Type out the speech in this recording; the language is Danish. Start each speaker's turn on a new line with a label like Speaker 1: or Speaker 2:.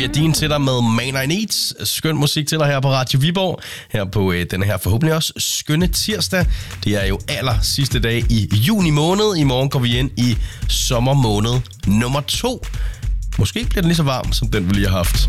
Speaker 1: Dean til dig med Man I Need. Skøn musik til dig her på Radio Viborg. Her på den her forhåbentlig også skønne tirsdag. Det er jo aller sidste dag i juni måned. I morgen går vi ind i sommermåned nummer 2. Måske bliver den lige så varm, som den vi lige har haft.